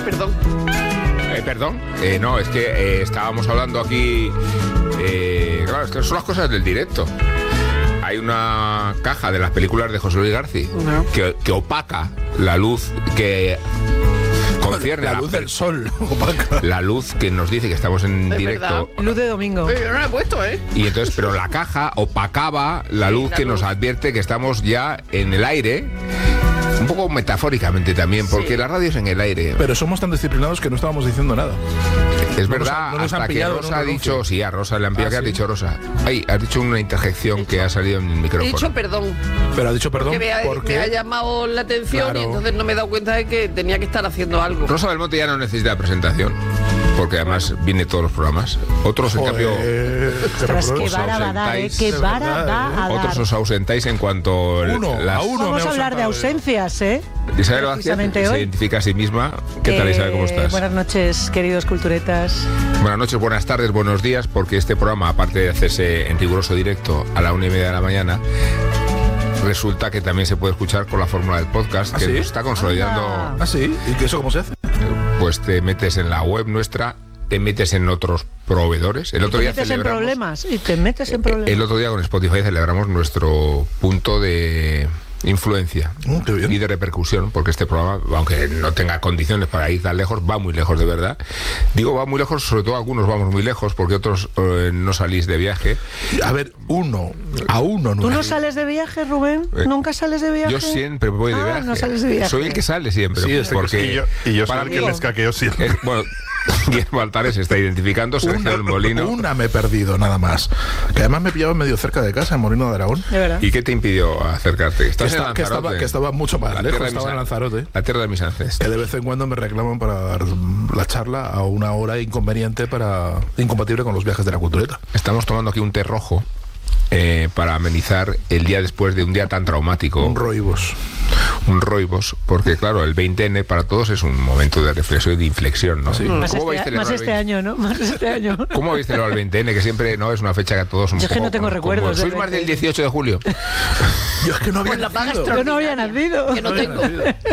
perdón. ¿Perdón? No, es que estábamos hablando aquí... claro, es que son las cosas del directo. Hay una caja de las películas de José Luis García que opaca la luz que concierne la luz del sol, opaca. La luz que nos dice que estamos en Es directo. verdad. Luz de domingo. Oye, yo no la he puesto, ¿eh? Y entonces, pero la caja opacaba la luz la que nos luz. advierte que estamos ya en el aire. Un poco metafóricamente también, porque Sí. la radio es en el aire. Pero somos tan disciplinados que no estábamos diciendo nada. Es no verdad, nos han hasta que pillado en Rosa un ha anuncio. dicho, sí, a Rosa le han pillado. ¿Qué has sí. dicho, Rosa? Ay, has dicho una interjección que ha salido en el He micrófono. dicho perdón, Pero ha dicho perdón que me ha porque... llamado la atención Claro. y entonces no me he dado cuenta de que tenía que estar haciendo algo. Rosa Belmonte ya no necesita presentación, porque además viene todos los programas. Otros, en cambio, Ostras, qué os vara va a dar, ausentáis. qué Es vara verdad, va a dar. otros os ausentáis en cuanto Uno, a uno. Vamos me a hablar de ausentado. ausencias, ¿eh? Isabel Vázquez Precisamente se hoy. identifica a sí misma. ¿Qué tal, Isabel? ¿Cómo estás? Buenas noches, queridos culturetas. Buenas noches, buenas tardes, buenos días, porque este programa, aparte de hacerse en riguroso directo a la 1:30 de la mañana, resulta que también se puede escuchar con la fórmula del podcast, ¿Ah, que sí? nos está consolidando. Anda. ¿Ah, sí? ¿Y que eso cómo se hace? Pues te metes en la web nuestra, te metes en otros proveedores. El otro Te día metes en celebramos. problemas. Y te metes en problemas. El otro día con Spotify celebramos nuestro punto de influencia Qué bien. y de repercusión, porque este programa, aunque no tenga condiciones para ir tan lejos, va muy lejos de verdad. Digo va muy lejos, sobre todo algunos vamos muy lejos, porque otros no salís de viaje. A ver, uno. A uno. ¿Tú no sales de viaje, Rubén? ¿Nunca sales de viaje? Yo siempre voy de Ah, viaje. no sales de viaje. Soy el que sale siempre. Sí, porque Y yo soy para el mí- que les caqueo siempre. bueno, Guillermo Altares se está identificando, Sergio del Molino. Una me he perdido, nada más. Que además me pillaba medio cerca de casa, en Molino de Aragón. De verdad. ¿Y qué te impidió acercarte? ¿Estás en Que Lanzarote? estaba mucho más La lejos, tierra de estaba en mis Lanzarote. La tierra de mis ancestros. Que de vez en cuando me reclaman para dar la charla a una hora inconveniente incompatible con los viajes de la cultureta. Estamos tomando aquí un té rojo para amenizar el día después de un día tan traumático. Un roibos. Un roibos, porque claro, el 20N para todos es un momento de reflexión y de inflexión, ¿no? Sí. Más ¿Cómo vais a más celebrar este el año, ¿no? Más este año. ¿Cómo habéis celebrado el 20N? Que siempre no es una fecha que a todos un Yo es que poco no tengo recuerdos del ¿Sois más del 20N? 18 de julio? Yo es que no había Pues la paga nacido. Yo no había nacido. Que no tengo.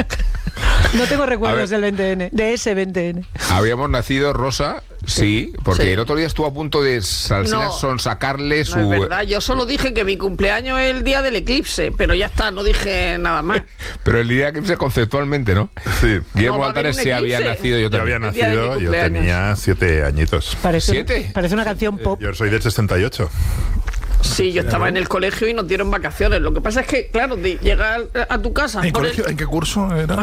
No tengo recuerdos A del 20N, de ese 20N. Habíamos nacido, Rosa, sí, porque Sí. el otro día estuvo a punto de Salsina No. sonsacarle su... No es verdad, yo solo dije que mi cumpleaños es el día del eclipse, pero ya está, no dije nada más. Pero el día que conceptualmente, ¿no? Sí. Guillermo No, va a haber Altares un se había eclipse. nacido, yo Yo había también. día de mi nacido, yo cumpleaños. tenía 7 añitos. ¿7? Parece una canción pop. Yo soy del 68. Sí, yo estaba en el colegio y nos dieron vacaciones. Lo que pasa es que, claro, llegar a tu casa... ¿En, pones- colegio? ¿En qué curso era?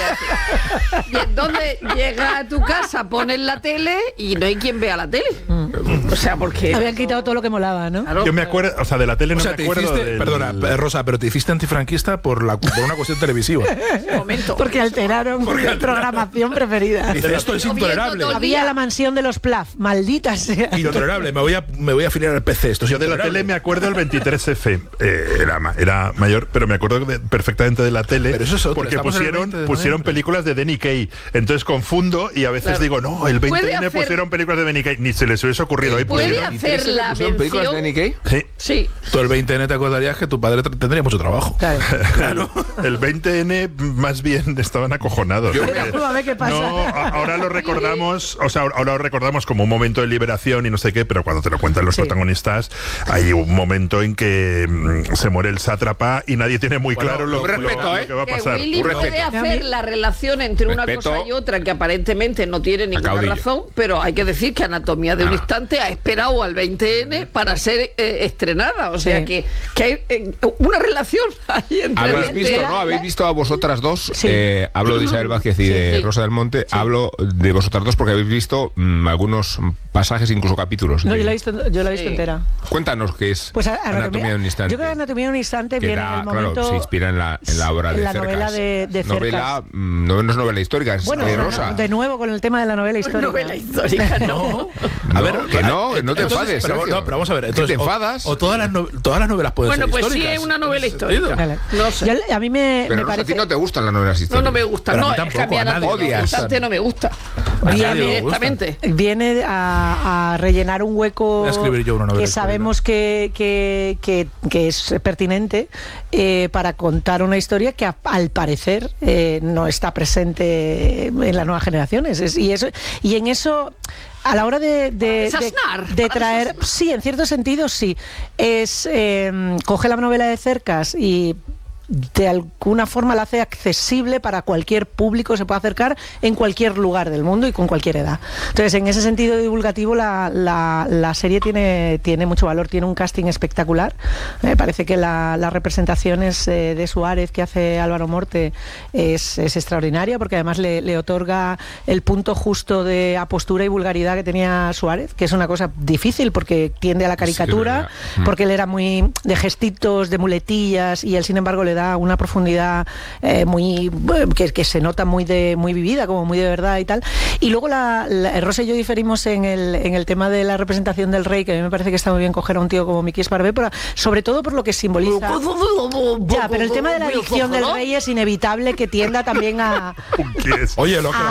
Y entonces llega a tu casa, pones la tele y no hay quien vea la tele. O sea, porque... Habían quitado todo lo que molaba, ¿no? Claro, Yo me acuerdo, o sea, de la tele O no sea, me te acuerdo. hiciste, del- perdona, Rosa, pero te hiciste antifranquista por una cuestión televisiva. un momento. Porque alteraron mi programación preferida. Dice, esto es intolerable. todo- Había la mansión de los Plaf, maldita sea. Intolerable, me voy a afiliar al PC. Esto es Yo de la intolerable. tele me acuerdo del 23F. Era mayor, pero me acuerdo perfectamente de la tele. Pero eso es otro, porque estamos en el 20 de pusieron noviembre. películas de Danny Kaye. Entonces confundo y a veces Claro. digo, no, el Puede 20N hacer- pusieron películas de Danny Kaye. Ni se les hubiese ocurrido. Ahí Puede pusieron. hacer la ¿Pusieron películas de mención... Nikkei? Sí. Sí. Tú el 20N te acordarías que tu padre tendría mucho trabajo. Claro. El 20N más bien estaban acojonados. A ver qué pasa. No, ahora lo recordamos, o sea, ahora lo recordamos como un momento de liberación y no sé qué, pero cuando te lo cuentan los Sí. protagonistas, hay un momento en que se muere el sátrapa y nadie tiene muy claro lo un respeto, lo que va a Que pasar. Willy Un puede respeto. hacer la relación entre una Respeto. cosa y otra que aparentemente no tiene ninguna Caudillo. razón, pero hay que decir que Anatomía de un Instante ha esperado al 20N para ser estrenada. O sea Sí. que hay una relación ahí entre ¿Habéis el visto, 20N. no? ¿Habéis visto a vosotras dos? Sí. Hablo de Isabel Vázquez y Sí, de sí. Rosa del Monte. Hablo de vosotras dos porque habéis visto algunos pasajes, incluso capítulos. No, de- yo la he visto Sí. entera. Cuéntanos qué es Pues Anatomía de un Instante. Yo creo que Anatomía de un Instante que viene da, en el claro, momento... se inspira en la obra en de la Cercas. novela de Cercas. Novela, no es novela histórica, es Bueno, de Rosa. de nuevo con el tema de la novela histórica. Novela histórica, no. A ver, que no te Entonces, enfades, pero, Sergio. no, pero vamos a ver. ¿Que Entonces, te enfadas? O todas las novelas pueden Bueno, ser pues sí históricas. es una novela ¿En ese sentido? histórica. Vale. No sé. A mí me Pero Rosa, a parece... ti no te gustan las novelas No, históricas. no me gusta. Pero a No, mí es que a tampoco, mí a nadie Anatomía de un odias. Instante no me gusta. directamente. Viene a rellenar un hueco Voy a escribir yo una novela que histórica. sabemos que es pertinente para contar una historia que al parecer no está presente en las nuevas generaciones. Y en eso, a la hora de traer, sí, en cierto sentido sí, es coge la novela de Cercas y de alguna forma la hace accesible para cualquier público, se puede acercar en cualquier lugar del mundo y con cualquier edad. Entonces, en ese sentido divulgativo, la serie tiene mucho valor, tiene un casting espectacular. Me parece que las representaciones de Suárez que hace Álvaro Morte es extraordinaria, porque además le otorga el punto justo de apostura y vulgaridad que tenía Suárez, que es una cosa difícil porque tiende a la caricatura, porque él era muy de gestitos, de muletillas, y él sin embargo le da una profundidad muy que se nota muy vivida, como muy de verdad y tal. Y luego Rosa y yo diferimos en el tema de la representación del rey, que a mí me parece que está muy bien coger a un tío como Miki Esparvé, sobre todo por lo que simboliza. Ya, pero el tema de la adicción del rey es inevitable que tienda también a Oye, lo que